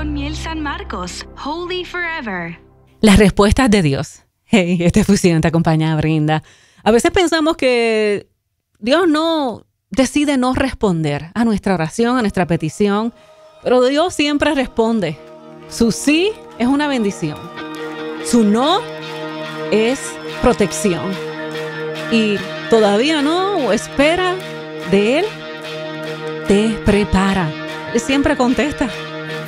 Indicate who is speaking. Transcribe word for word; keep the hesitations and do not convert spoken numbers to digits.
Speaker 1: con Miel San Marcos, Holy Forever.
Speaker 2: Las respuestas de Dios. Hey, esta fusión te acompaña, Brinda. A veces pensamos que Dios no decide no responder a nuestra oración, a nuestra petición, pero Dios siempre responde. Su sí es una bendición. Su no es protección. Y todavía no, o espera de Él, te prepara. Él siempre contesta.